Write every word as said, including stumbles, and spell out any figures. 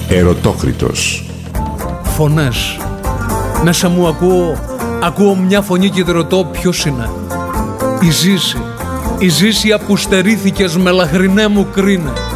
Ερωτόκριτος. Φωνές. Μέσα μου ακούω, ακούω μια φωνή και τη ρωτώ ποιος είναι. Η Ζήση. Η Ζήση που στερήθηκες με λαχρινέ μου κρίνε.